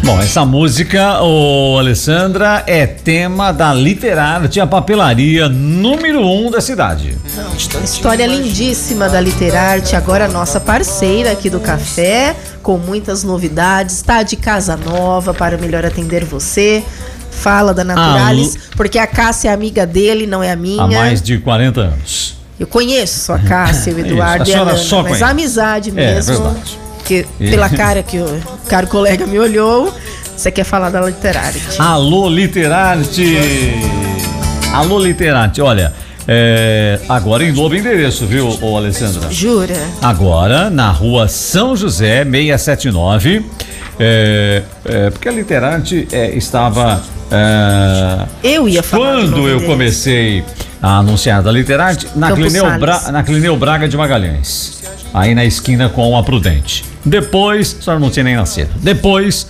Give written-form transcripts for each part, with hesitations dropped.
Bom, essa música, Alessandra, é tema da Literarte, a papelaria número 1 da cidade. História lindíssima da Literarte, agora nossa parceira aqui do café, com muitas novidades, tá de casa nova para melhor atender você. Fala da Naturalis, porque a Cássia é amiga dele, não é a minha. Há mais de 40 anos. Eu conheço a Cássia, o Eduardo e a Ana, mas a amizade mesmo. É verdade. Que, pela cara que o caro colega me olhou, você quer falar da Literarte. Alô, Literarte! Alô, Literarte, olha, agora em novo endereço, viu, Alessandra? Jura? Agora, na rua São José, 679, porque a Literarte estava... eu ia falar quando eu comecei a anunciar da Literarte, na Clineu Braga de Magalhães, aí na esquina com a Prudente. Depois, só não tinha nem nascido. Depois,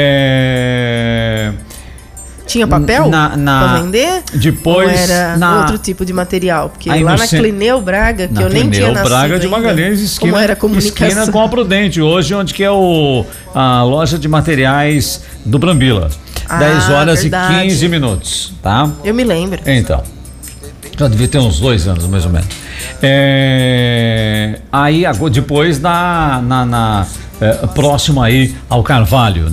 tinha papel pra vender? Depois, ou era outro tipo de material? Porque aí lá na Clineu Braga, que eu nem tinha nascido Braga de Magalhães, esquina, como era a comunicação? Esquina com a Prudente, hoje onde que é a loja de materiais do Brambila. 10 horas verdade. E 15 minutos, tá? Eu me lembro. Então, já devia ter uns 2 anos, mais ou menos. Aí, depois próximo aí ao Carvalho,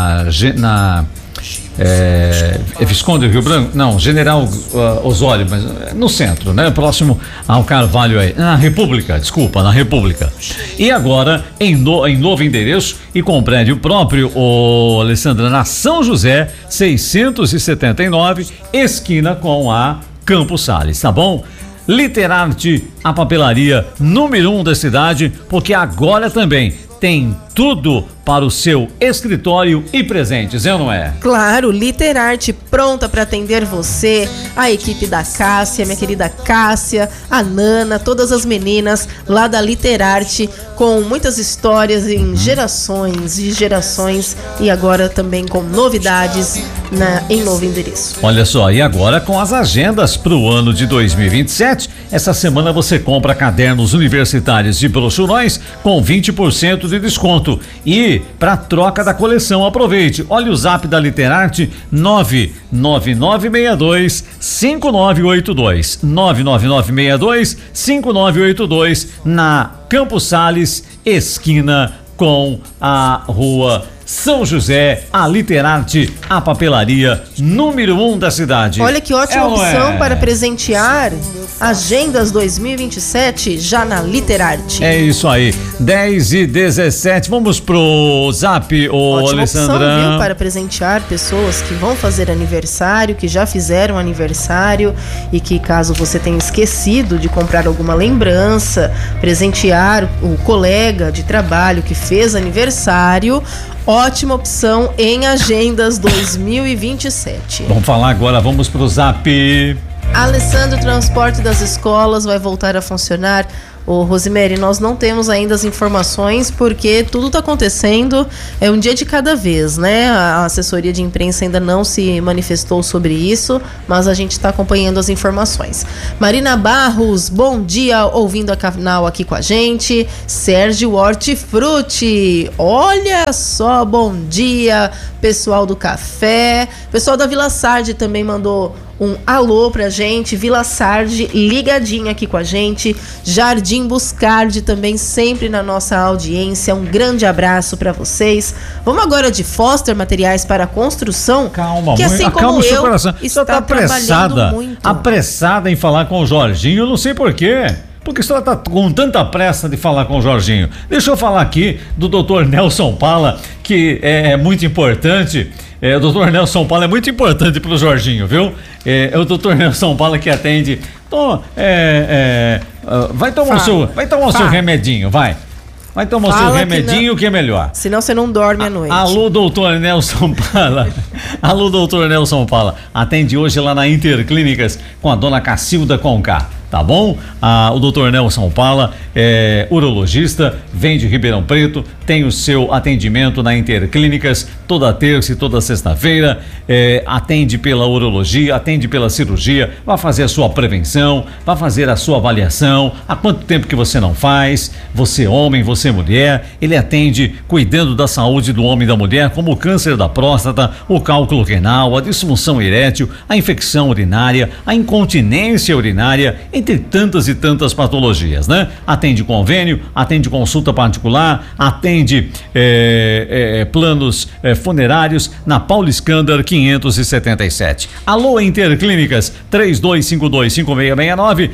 Visconde do Rio Branco? Não, General Osório, mas no centro, né? Próximo ao Carvalho aí, na República. E agora, em novo endereço e com prédio próprio, Alessandra, na São José, 679, esquina com a Campos Sales, tá bom? Literarte, a papelaria número 1 da cidade, porque agora também tem tudo para o seu escritório e presentes, não é? Claro, Literarte pronta para atender você, a equipe da Cássia, minha querida Cássia, a Nana, todas as meninas lá da Literarte, com muitas histórias em gerações e gerações, e agora também com novidades em novo endereço. Olha só, e agora com as agendas para o ano de 2027, essa semana você compra cadernos universitários e brochurões com 20% de desconto. E para troca da coleção, aproveite. Olha o zap da Literarte, 99962-5982. 99962-5982, na Campos Sales, esquina com a rua São José, a Literarte, a papelaria número 1 da cidade. Olha que ótima opção para presentear agendas 2027 já na Literarte. É isso aí, 10h17, vamos pro zap, Alessandra. Opção, viu, para presentear pessoas que vão fazer aniversário, que já fizeram aniversário e que, caso você tenha esquecido de comprar alguma lembrança, presentear o colega de trabalho que fez aniversário. Ótima opção em agendas 2027. Vamos falar agora, vamos pro zap. Alessandro, o transporte das escolas vai voltar a funcionar. Rosemary, nós não temos ainda as informações porque tudo está acontecendo, é um dia de cada vez, né? A assessoria de imprensa ainda não se manifestou sobre isso, mas a gente está acompanhando as informações. Marina Barros, bom dia, ouvindo a canal aqui com a gente. Sérgio Hortifruti, olha só, bom dia, pessoal do café. Pessoal da Vila Sardi também mandou um alô pra gente. Vila Sardi ligadinha aqui com a gente. Jardim Buscardi também sempre na nossa audiência. Um grande abraço pra vocês. Vamos agora de Foster Materiais para Construção. Calma, que assim como eu, você está apressada em falar com o Jorginho. Eu não sei porquê. Porque você está com tanta pressa de falar com o Jorginho. Deixa eu falar aqui do Dr. Nelson Pala, que é muito importante. O Dr. Nelson Pala é muito importante pro Jorginho, viu? É o Dr. Nelson Pala que atende. Então, vai tomar o seu remedinho, vai. Vai tomar o seu remedinho que é melhor. Senão você não dorme à noite. Alô, doutor Nelson Pala. Alô, doutor Nelson Pala. Atende hoje lá na Interclínicas com a dona Cacilda Conká. tá bom? O doutor Nelson Paula é urologista, vem de Ribeirão Preto, tem o seu atendimento na Interclínicas toda terça e toda sexta-feira, atende pela urologia, atende pela cirurgia, vai fazer a sua prevenção, vai fazer a sua avaliação. Há quanto tempo que você não faz? Você homem, você mulher, ele atende cuidando da saúde do homem e da mulher, como o câncer da próstata, o cálculo renal, a disfunção erétil, a infecção urinária, a incontinência urinária, entre tantas e tantas patologias, né? Atende convênio, atende consulta particular, atende planos funerários na Paulo Escândar 577. Alô Interclínicas, 32525669,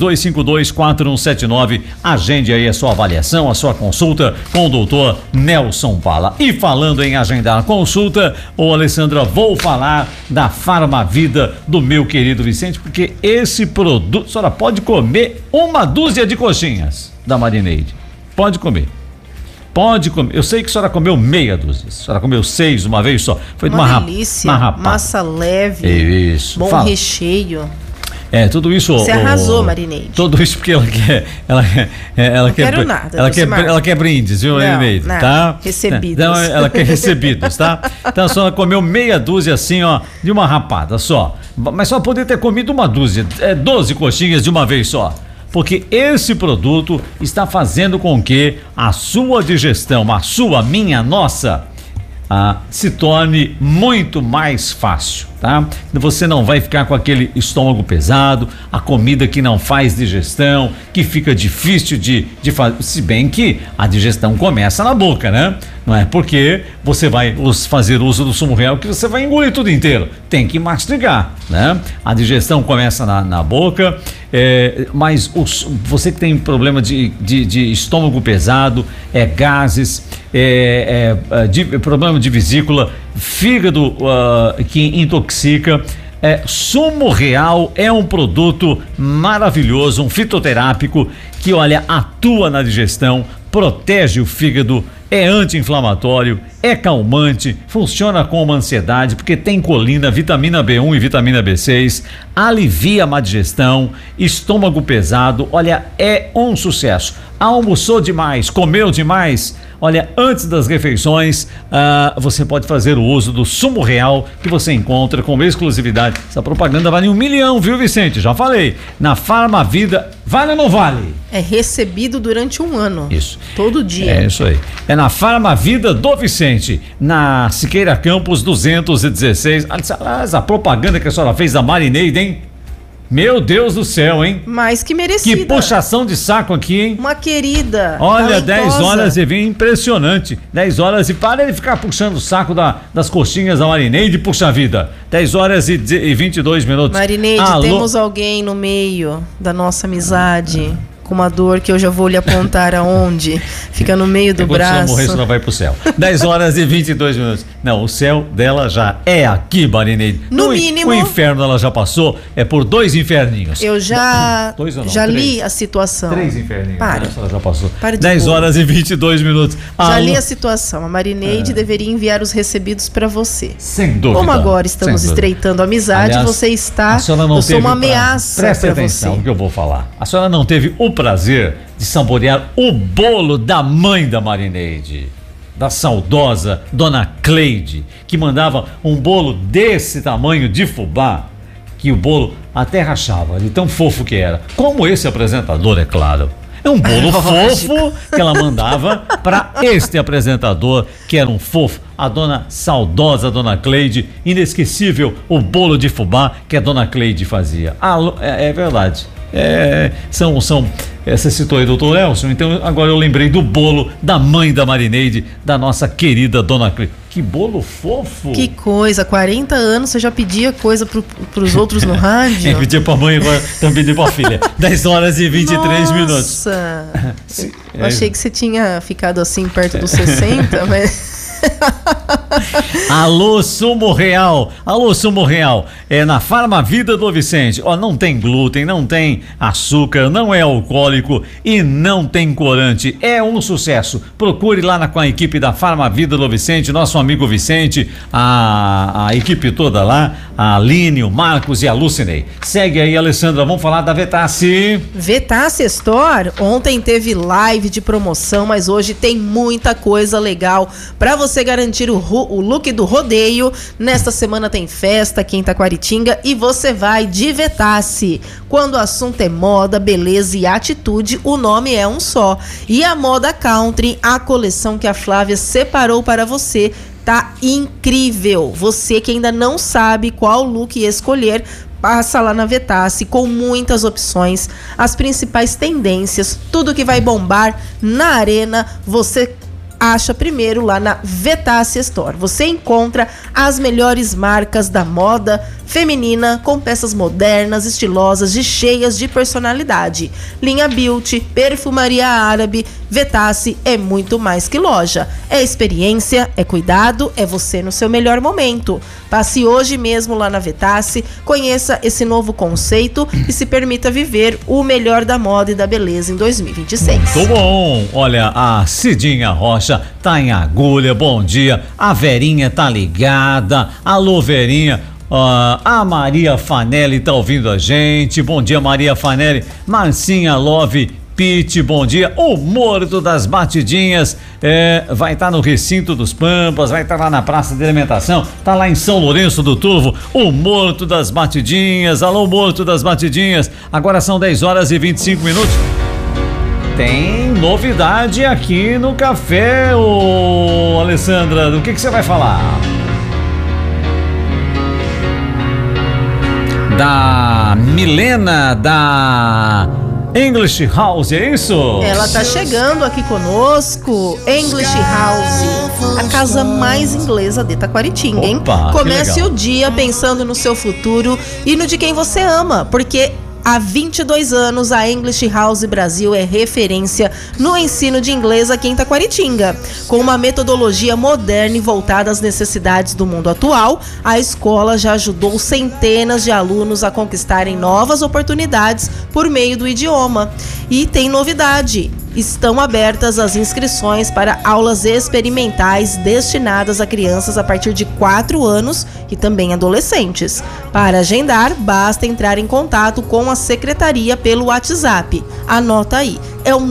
32524179. Agende aí a sua avaliação, a sua consulta com o doutor Nelson Paula. E falando em agendar consulta, Alessandra, vou falar da Farmavida do meu querido Vicente, porque esse produto, a senhora pode comer uma dúzia de coxinhas da Marineide. Pode comer. Pode comer. Eu sei que a senhora comeu meia dúzia. A senhora comeu 6 uma vez só. Foi uma delícia. Massa leve. Isso. Bom recheio. Tudo isso. Você arrasou, Marineide. Tudo isso porque ela quer. Não quero nada. Ela quer brindes, viu, Marineide? Tá? Recebidos. Então, ela quer recebidos, tá? Então a senhora comeu meia dúzia assim, ó, de uma rapada só. Mas só poderia ter comido uma dúzia, 12 coxinhas de uma vez só. Porque esse produto está fazendo com que a sua digestão, minha, nossa, se torne muito mais fácil, tá? Você não vai ficar com aquele estômago pesado, a comida que não faz digestão, que fica difícil de fazer, se bem que a digestão começa na boca, né? Não é porque você vai fazer uso do sumo real que você vai engolir tudo inteiro, tem que mastigar, né? A digestão começa na boca, mas você que tem problema de estômago pesado, gases, problema de vesícula, fígado que intoxica, Sumo Real é um produto maravilhoso, um fitoterápico que, olha, atua na digestão, protege o fígado, é anti-inflamatório, é calmante, funciona como ansiedade, porque tem colina, vitamina B1 e vitamina B6, alivia a má digestão, estômago pesado, olha, é um sucesso. Almoçou demais, comeu demais, olha, antes das refeições, você pode fazer o uso do Sumo Real, que você encontra com exclusividade. Essa propaganda vale 1 milhão, viu, Vicente? Já falei. Na Farmavida, vale ou não vale? É recebido durante 1 ano. Isso. Todo dia. É isso aí. É na Farmavida do Vicente, na Siqueira Campos 216. A propaganda que a senhora fez da Marineide, hein? Meu Deus do céu, hein? Mais que merecida. Que puxação de saco aqui, hein? Uma querida. Olha, 10 horas e vem impressionante. 10 horas e para de ficar puxando o saco das coxinhas da Marineide, puxa vida. 10 horas e 22 minutos. Marineide, temos alguém no meio da nossa amizade com uma dor que eu já vou lhe apontar aonde. Fica no meio do braço. Quando ela morrer, ela vai pro céu. 10 horas e 22 minutos. Não, o céu dela já é aqui, Marineide. No mínimo. O inferno ela já passou, por 2 inferninhos. Eu já li a situação. 3 inferninhos. Para. Ela já passou. 10 horas e 22 minutos. Já li a situação. A Marineide deveria enviar os recebidos para você. Sem dúvida. Como agora estamos estreitando a amizade, aliás, você está. Eu sou uma ameaça. Presta atenção no que eu vou falar. A senhora não teve o prazer de saborear o bolo da mãe da Marineide, da saudosa Dona Cleide, que mandava um bolo desse tamanho de fubá, que o bolo até rachava, de tão fofo que era. Como esse apresentador, é claro. É um bolo fofo que ela mandava para este apresentador, que era um fofo. A saudosa Dona Cleide, inesquecível o bolo de fubá que a Dona Cleide fazia. É verdade. Você citou aí o doutor Elcio, então agora eu lembrei do bolo da mãe da Marineide, da nossa querida Dona Cleide. Que bolo fofo! Que coisa, 40 anos você já pedia coisa pros outros no rádio? Pedia pra mãe, agora também pedi pra filha. 10 horas e 23 minutos. Nossa! Eu achei que você tinha ficado assim perto dos 60, mas... Alô, Sumo Real. Alô, Sumo Real. É na Farmavida do Vicente. Ó, não tem glúten, não tem açúcar, não é alcoólico e não tem corante. É um sucesso. Procure lá com a equipe da Farmavida do Vicente, nosso amigo Vicente, a equipe toda lá, a Aline, o Marcos e a Lucinei. Segue aí, Alessandra, vamos falar da Vetasi. Vetasi Store, ontem teve live de promoção, mas hoje tem muita coisa legal para você garantir o look do rodeio. Nesta semana tem festa aqui em Taquaritinga e você vai de Vetasi. Quando o assunto é moda, beleza e atitude, o nome é um só. E a moda country, a coleção que a Flávia separou para você, tá incrível. Você que ainda não sabe qual look escolher, passa lá na Vetasi com muitas opções, as principais tendências, tudo que vai bombar na arena, você acha primeiro lá na Vetasi Store. Você encontra as melhores marcas da moda feminina com peças modernas, estilosas e cheias de personalidade. Linha Beauty, perfumaria árabe, Vetasi é muito mais que loja. É experiência, é cuidado, é você no seu melhor momento. Passe hoje mesmo lá na Vetasi, conheça esse novo conceito e se permita viver o melhor da moda e da beleza em 2026. Muito bom! Olha, a Cidinha Rocha tá em agulha, bom dia. A Verinha tá ligada. Alô, Verinha. A Maria Fanelli tá ouvindo a gente. Bom dia, Maria Fanelli. Marcinha Love Pete, bom dia. O Morto das Batidinhas vai estar no Recinto dos Pampas, vai estar lá na Praça de Alimentação, tá lá em São Lourenço do Turvo. O Morto das Batidinhas. Alô, Morto das Batidinhas. Agora são 10h25. Tem novidade aqui no café, ô Alessandra. Do que você vai falar? Da Milena, da English House, é isso? Ela tá chegando aqui conosco. English House, a casa mais inglesa de Taquaritinga, hein? Opa, comece o dia pensando no seu futuro e no de quem você ama, porque há 22 anos, a English House Brasil é referência no ensino de inglês aqui em Taquaritinga. Com uma metodologia moderna e voltada às necessidades do mundo atual, a escola já ajudou centenas de alunos a conquistarem novas oportunidades por meio do idioma. E tem novidade: estão abertas as inscrições para aulas experimentais destinadas a crianças a partir de 4 anos e também adolescentes. Para agendar, basta entrar em contato com a secretaria pelo WhatsApp. Anota aí, é o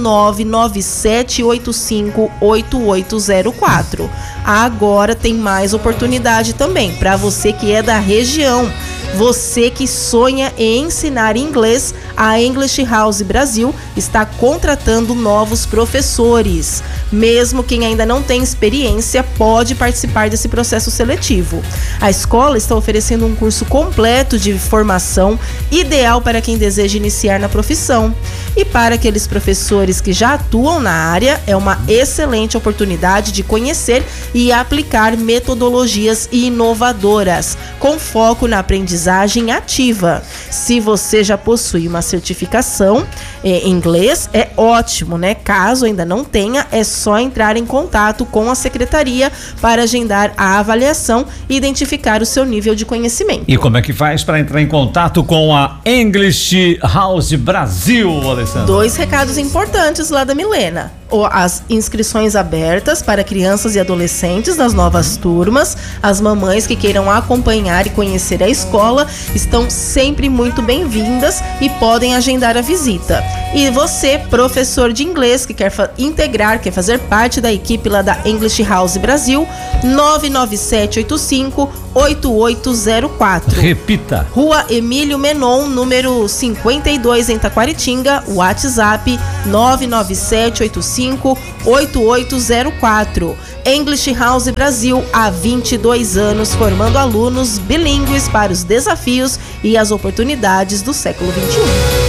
997858804. Agora tem mais oportunidade também para você que é da região. Você que sonha em ensinar inglês, a English House Brasil está contratando novos professores. Mesmo quem ainda não tem experiência pode participar desse processo seletivo. A escola está oferecendo um curso completo de formação, ideal para quem deseja iniciar na profissão. E para aqueles professores que já atuam na área, é uma excelente oportunidade de conhecer e aplicar metodologias inovadoras, com foco na aprendizagem ativa. Se você já possui uma certificação em inglês, é ótimo, né? Caso ainda não tenha, é só entrar em contato com a secretaria para agendar a avaliação e identificar o seu nível de conhecimento. E como é que faz para entrar em contato com a English House Brasil, Alessandra? 2 recados importantes lá da Milena. As inscrições abertas para crianças e adolescentes das novas turmas. As mamães que queiram acompanhar e conhecer a escola estão sempre muito bem-vindas e podem agendar a visita. E você, professor de inglês, que quer quer fazer parte da equipe lá da English House Brasil, 997858804. Repita. Rua Emílio Menon, número 52, em Taquaritinga. WhatsApp 997858804. English House Brasil, há 22 anos, formando alunos bilíngues para os desafios e as oportunidades do século XXI.